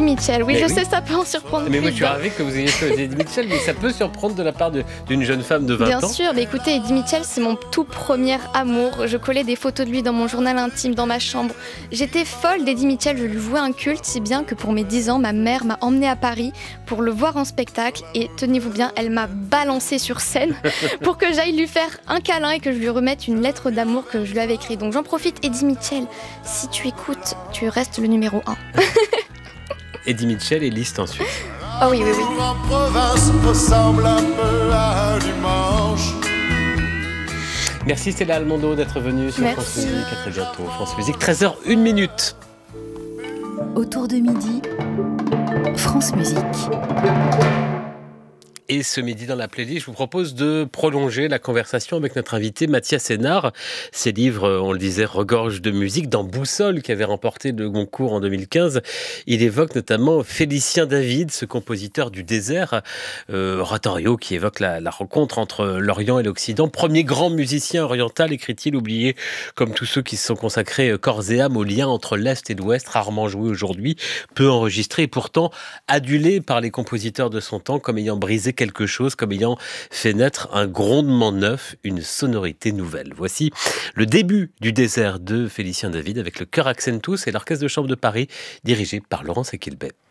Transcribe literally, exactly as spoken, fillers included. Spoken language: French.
Mitchell. Oui, Mais je oui. sais, ça peut en surprendre. Mais moi, je suis plusieurs. ravi que vous ayez choisi Eddie Mitchell, mais ça peut surprendre de la part de- d'une jeune femme de vingt Bien ans. sûr, mais écoutez, Eddie Mitchell, c'est mon tout premier amour. Je collais des photos de lui dans mon journal intime, dans ma chambre. J'étais folle d'Eddie Mitchell, je lui vouais un culte, si bien que pour mes dix ans, ma mère m'a emmenée à Paris pour le voir en spectacle. Et tenez-vous bien, elle m'a balancée sur scène pour que j'aille lui faire un câlin et que je lui remette une lettre d'amour que je lui avais écrite. Donc j'en profite, Eddie Mitchell, si tu écoutes, tu restes le numéro un. Eddie Mitchell et Liste en Suisse. Oh oui, oui, oui. En province ressemble un peu à un dimanche. Merci Stella Almondo d'être venue sur Merci. France Musique. À très bientôt. France Musique, treize heures une minute. Autour de midi, France Musique. Et ce midi dans la playlist, je vous propose de prolonger la conversation avec notre invité Mathias Hénard. Ses livres, on le disait, regorgent de musique. Dans Boussole, qui avait remporté le Goncourt en deux mille quinze, il évoque notamment Félicien David, ce compositeur du désert, euh, oratorio qui évoque la, la rencontre entre l'Orient et l'Occident. Premier grand musicien oriental, écrit-il, oublié comme tous ceux qui se sont consacrés corps et âme au lien entre l'Est et l'Ouest, rarement joué aujourd'hui, peu enregistré et pourtant adulé par les compositeurs de son temps comme ayant brisé quelque chose, comme ayant fait naître un grondement neuf, une sonorité nouvelle. Voici le début du désert de Félicien David avec le Chœur Accentus et l'Orchestre de chambre de Paris dirigé par Laurence Equilbet.